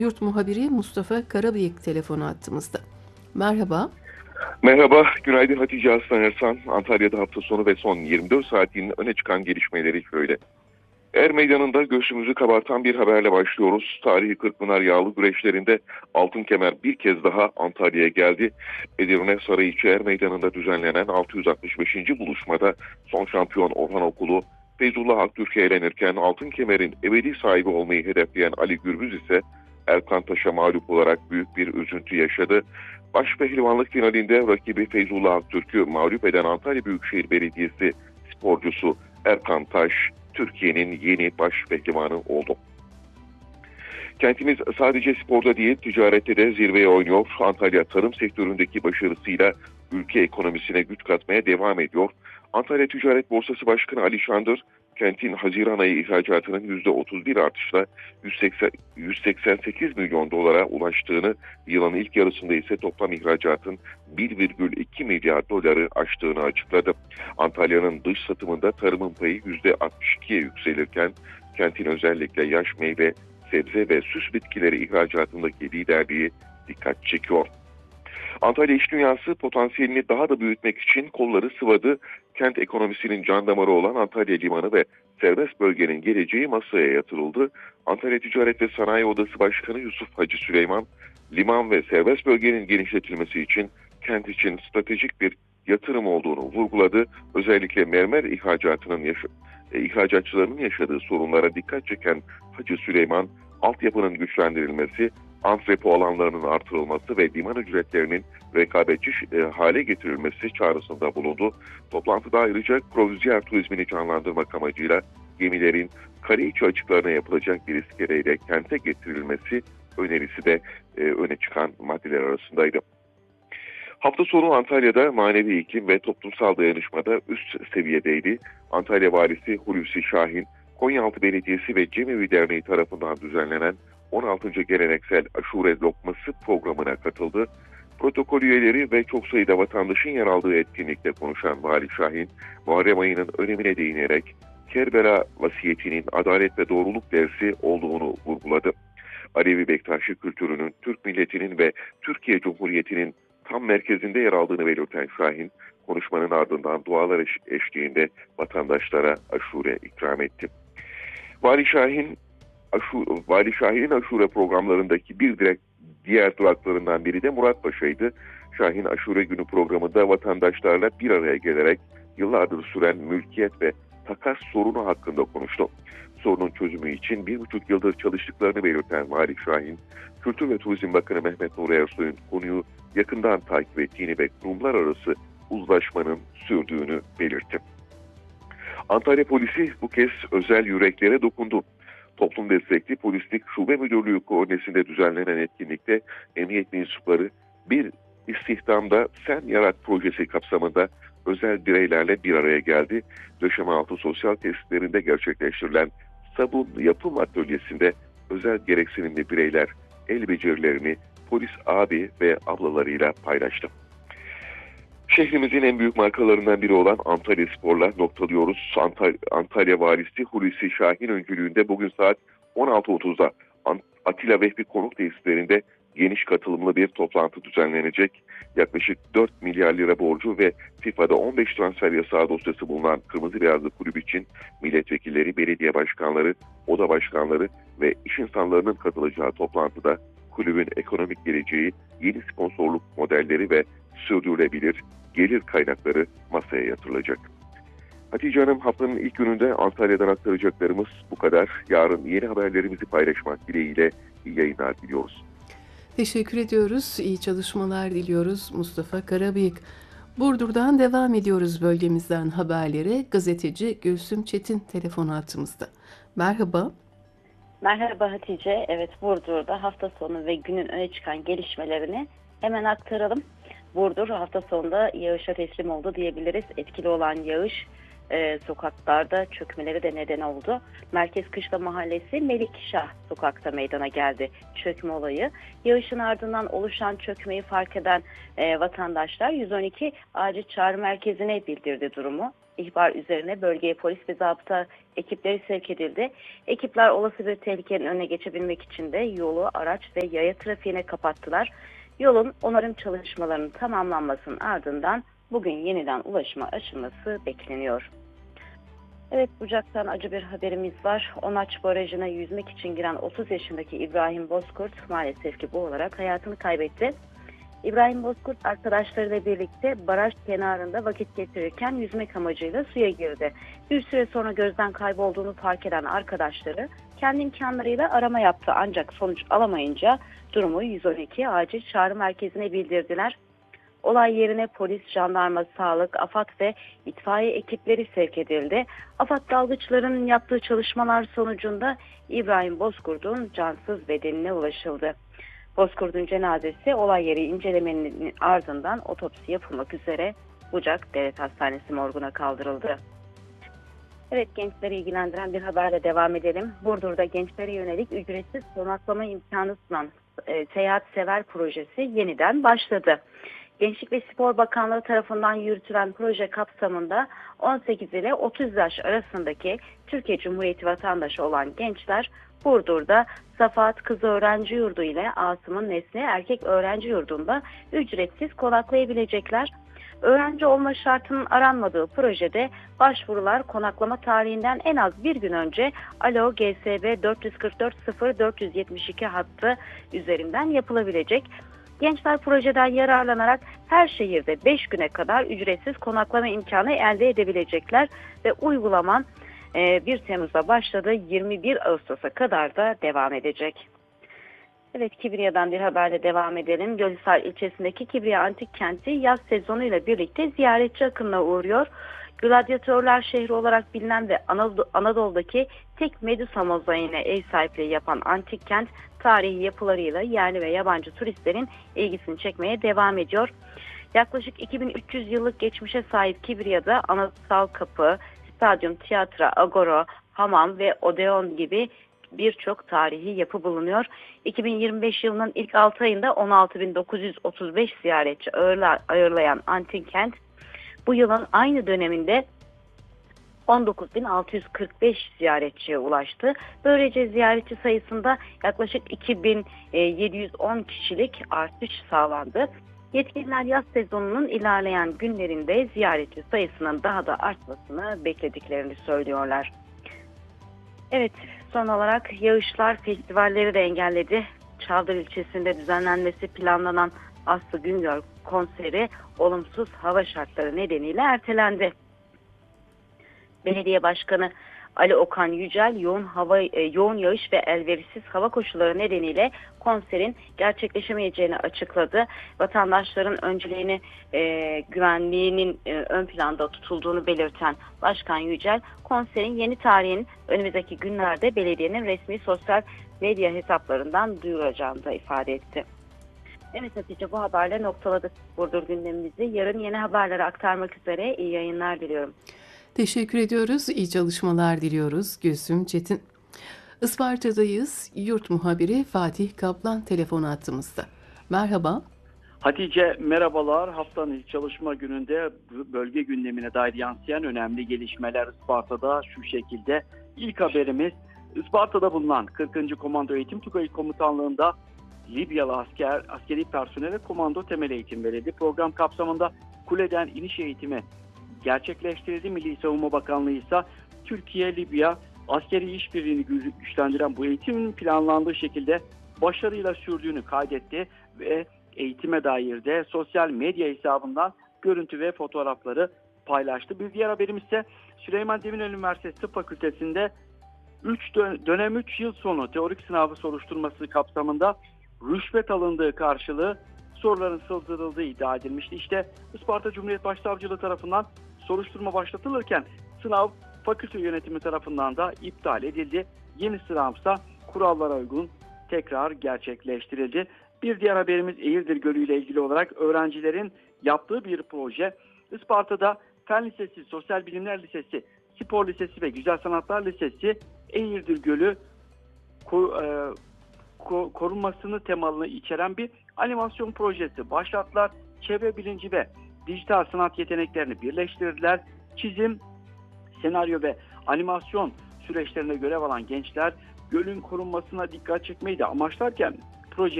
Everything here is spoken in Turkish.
Yurt muhabiri Mustafa Karabıyık telefonu attığımızda. Merhaba. Merhaba, günaydın Hatice Aslan Ersan. Antalya'da hafta sonu ve son 24 saatin öne çıkan gelişmeleri şöyle. Er Meydanı'nda göğsümüzü kabartan bir haberle başlıyoruz. Tarihi Kırkpınar yağlı güreşlerinde altın kemer bir kez daha Antalya'ya geldi. Edirne Sarıyiçi Er Meydanı'nda düzenlenen 665. buluşmada son şampiyon Orhan Okulu, Feyzullah Aktürk'e elenirken altın kemerin ebedi sahibi olmayı hedefleyen Ali Gürbüz ise Erkan Taş'a mağlup olarak büyük bir üzüntü yaşadı. Başpehlivanlık finalinde rakibi Feyzullah Aktürk'ü mağlup eden Antalya Büyükşehir Belediyesi sporcusu Erkan Taş, Türkiye'nin yeni başpehlivanı oldu. Kentimiz sadece sporda değil, ticarette de zirveye oynuyor. Antalya tarım sektöründeki başarısıyla ülke ekonomisine güç katmaya devam ediyor. Antalya Ticaret Borsası Başkanı Ali Şandır, kentin Haziran ayı ihracatının %31 artışla 188 milyon dolara ulaştığını, yılın ilk yarısında ise toplam ihracatın 1,2 milyar doları aştığını açıkladı. Antalya'nın dış satımında tarımın payı %62'ye yükselirken, kentin özellikle yaş meyve, sebze ve süs bitkileri ihracatındaki liderliği dikkat çekiyor. Antalya İş Dünyası potansiyelini daha da büyütmek için kolları sıvadı. Kent ekonomisinin can damarı olan Antalya Limanı ve serbest bölgenin geleceği masaya yatırıldı. Antalya Ticaret ve Sanayi Odası Başkanı Yusuf Hacı Süleyman, liman ve serbest bölgenin genişletilmesi için kent için stratejik bir yatırım olduğunu vurguladı. Özellikle mermer ihracatçılarının yaşadığı sorunlara dikkat çeken Hacı Süleyman, altyapının güçlendirilmesi, antrepo alanlarının artırılması ve liman ücretlerinin rekabetçi hale getirilmesi çağrısında bulundu. Toplantıda ayrıca kruvazyer turizmini canlandırmak amacıyla gemilerin kale içi açıklarına yapılacak bir iskeleyle kente getirilmesi önerisi de öne çıkan maddeler arasındaydı. Hafta sonu Antalya'da manevi iklim ve toplumsal dayanışmada üst seviyedeydi. Antalya Valisi Hulusi Şahin, Konyaaltı Belediyesi ve Cemevi Derneği tarafından düzenlenen 16. Geleneksel Aşure Lokması programına katıldı. Protokol üyeleri ve çok sayıda vatandaşın yer aldığı etkinlikte konuşan Vali Şahin, Muharrem ayının önemine değinerek Kerbela vasiyetinin adalet ve doğruluk dersi olduğunu vurguladı. Alevi Bektaşi kültürünün, Türk milletinin ve Türkiye Cumhuriyeti'nin tam merkezinde yer aldığını belirten Şahin, konuşmanın ardından dualar eşliğinde vatandaşlara aşure ikram etti. Vali Şahin'in aşure programlarındaki diğer duraklarından biri de Muratpaşa'ydı. Şahin Aşure Günü programında vatandaşlarla bir araya gelerek yıllardır süren mülkiyet ve takas sorunu hakkında konuştu. Sorunun çözümü için 1,5 yıldır çalıştıklarını belirten Vali Şahin, Kültür ve Turizm Bakanı Mehmet Nuri Ersoy'un konuyu yakından takip ettiğini ve kurumlar arası uzlaşmanın sürdüğünü belirtti. Antalya Polisi bu kez özel yüreklere dokundu. Toplum Destekli Polislik Şube Müdürlüğü koordinesinde düzenlenen etkinlikte emniyet mensupları bir istihdamda Sen Yarat projesi kapsamında özel bireylerle bir araya geldi. Döşemealtı sosyal tesislerinde gerçekleştirilen sabun yapım atölyesinde özel gereksinimli bireyler el becerilerini polis abi ve ablalarıyla paylaştı. Şehrimizin en büyük markalarından biri olan Antalya Spor'la noktalıyoruz. Antalya Valisi Hulusi Şahin öncülüğünde bugün saat 16.30'da Atilla Vehbi Konuk Tesislerinde geniş katılımlı bir toplantı düzenlenecek. Yaklaşık 4 milyar lira borcu ve FIFA'da 15 transfer yasağı dosyası bulunan Kırmızı Beyazlı Kulüp için milletvekilleri, belediye başkanları, oda başkanları ve iş insanlarının katılacağı toplantıda kulübün ekonomik geleceği, yeni sponsorluk modelleri ve sürdürülebilir gelir kaynakları masaya yatırılacak. Hatice Hanım, haftanın ilk gününde Antalya'dan aktaracaklarımız bu kadar. Yarın yeni haberlerimizi paylaşmak dileğiyle iyi yayınlar diliyoruz. Teşekkür ediyoruz. İyi çalışmalar diliyoruz Mustafa Karabıyık. Burdur'dan devam ediyoruz bölgemizden haberlere. Gazeteci Gülsüm Çetin telefon hattımızda. Merhaba. Merhaba Hatice. Evet, Burdur'da hafta sonu ve günün öne çıkan gelişmelerini hemen aktaralım. Burdur hafta sonunda yağışa teslim oldu diyebiliriz. Etkili olan yağış sokaklarda çökmeleri de neden oldu. Merkez Kışla Mahallesi Melikşah sokakta meydana geldi çökme olayı. Yağışın ardından oluşan çökmeyi fark eden vatandaşlar 112 acil çağrı merkezine bildirdi durumu. İhbar üzerine bölgeye polis ve zabıta ekipleri sevk edildi. Ekipler olası bir tehlikenin önüne geçebilmek için de yolu araç ve yaya trafiğine kapattılar. Yolun onarım çalışmalarının tamamlanmasının ardından bugün yeniden ulaşıma açılması bekleniyor. Evet, Bucak'tan acı bir haberimiz var. Onaç Barajı'na yüzmek için giren 30 yaşındaki İbrahim Bozkurt maalesef ki boğularak hayatını kaybetti. İbrahim Bozkurt arkadaşlarıyla birlikte baraj kenarında vakit geçirirken yüzmek amacıyla suya girdi. Bir süre sonra gözden kaybolduğunu fark eden arkadaşları kendi imkanlarıyla arama yaptı, ancak sonuç alamayınca durumu 112 acil çağrı merkezine bildirdiler. Olay yerine polis, jandarma, sağlık, AFAD ve itfaiye ekipleri sevk edildi. AFAD dalgıçlarının yaptığı çalışmalar sonucunda İbrahim Bozkurt'un cansız bedenine ulaşıldı. Bozkurt'un cenazesi olay yeri incelemenin ardından otopsi yapılmak üzere Bucak Devlet Hastanesi morguna kaldırıldı. Evet, gençleri ilgilendiren bir haberle devam edelim. Burdur'da gençlere yönelik ücretsiz konaklama imkanı sunan Seyahat Sever projesi yeniden başladı. Gençlik ve Spor Bakanlığı tarafından yürütülen proje kapsamında 18 ile 30 yaş arasındaki Türkiye Cumhuriyeti vatandaşı olan gençler Burdur'da Safat Kız Öğrenci Yurdu ile Asım'ın Nesne Erkek Öğrenci Yurdu'nda ücretsiz konaklayabilecekler. Öğrenci olma şartının aranmadığı projede başvurular konaklama tarihinden en az bir gün önce Alo GSB 444 0 472 hattı üzerinden yapılabilecek. Gençler projeden yararlanarak her şehirde 5 güne kadar ücretsiz konaklama imkanı elde edebilecekler ve uygulaman 1 Temmuz'da başladı, 21 Ağustos'a kadar da devam edecek. Evet, Kibriye'den bir haberle devam edelim. Gölhisar ilçesindeki Kibriye Antik Kenti yaz sezonuyla birlikte ziyaretçi akınına uğruyor. Gladyatörler şehri olarak bilinen ve Anadolu'daki tek Medusa mozaiğine ev sahipliği yapan antik kent, tarihi yapılarıyla yerli ve yabancı turistlerin ilgisini çekmeye devam ediyor. Yaklaşık 2300 yıllık geçmişe sahip Kibriye'de Anıtsal Kapı, stadyum, tiyatro, agora, hamam ve odeon gibi birçok tarihi yapı bulunuyor. 2025 yılının ilk 6 ayında 16.935 ziyaretçi ağırlayan antik kent, bu yılın aynı döneminde 19.645 ziyaretçiye ulaştı. Böylece ziyaretçi sayısında yaklaşık 2.710 kişilik artış sağlandı. Yetkililer yaz sezonunun ilerleyen günlerinde ziyaretçi sayısının daha da artmasını beklediklerini söylüyorlar. Evet, son olarak yağışlar festivalleri de engelledi. Çavdar ilçesinde düzenlenmesi planlanan Aslı Güngör konseri olumsuz hava şartları nedeniyle ertelendi. Belediye Başkanı Ali Okan Yücel yoğun yağış ve elverişsiz hava koşulları nedeniyle konserin gerçekleşemeyeceğini açıkladı. Vatandaşların önceliğini güvenliğinin ön planda tutulduğunu belirten Başkan Yücel, konserin yeni tarihinin önümüzdeki günlerde belediyenin resmi sosyal medya hesaplarından duyuracağını da ifade etti. Evet Hatice, bu haberle noktaladık Burdur gündemimizi. Yarın yeni haberleri aktarmak üzere iyi yayınlar diliyorum. Teşekkür ediyoruz. İyi çalışmalar diliyoruz. Gülsüm Çetin. Isparta'dayız. Yurt muhabiri Fatih Kaplan telefon hattımızda. Merhaba. Hatice merhabalar. Haftanın ilk çalışma gününde bölge gündemine dair yansıyan önemli gelişmeler Isparta'da şu şekilde. İlk haberimiz, Isparta'da bulunan 40. Komando Eğitim Tugayı Komutanlığı'nda Libyalı askeri personele komando temel eğitim verildi. Program kapsamında kuleden iniş eğitimi gerçekleştirildi. Milli Savunma Bakanlığı ise Türkiye-Libya askeri işbirliğini güçlendiren bu eğitimin planlandığı şekilde başarıyla sürdüğünü kaydetti ve eğitime dair de sosyal medya hesabından görüntü ve fotoğrafları paylaştı. Bir diğer haberimiz ise Süleyman Demirel Üniversitesi Tıp Fakültesi'nde dönem 3 yıl sonu teorik sınavı soruşturması kapsamında rüşvet alındığı karşılığı soruların sızdırıldığı iddia edilmişti. İşte Isparta Cumhuriyet Başsavcılığı tarafından soruşturma başlatılırken sınav fakülte yönetimi tarafından da iptal edildi. Yeni sınavsa kurallara uygun tekrar gerçekleştirildi. Bir diğer haberimiz Eğirdir Gölü ile ilgili olarak öğrencilerin yaptığı bir proje. Isparta'da Fen Lisesi, Sosyal Bilimler Lisesi, Spor Lisesi ve Güzel Sanatlar Lisesi Eğirdir Gölü korunmasını temalı içeren bir animasyon projesi başlattılar. Çevre bilinci ve dijital sanat yeteneklerini birleştirdiler. Çizim, senaryo ve animasyon süreçlerine görev alan gençler gölün korunmasına dikkat çekmeyi de amaçlarken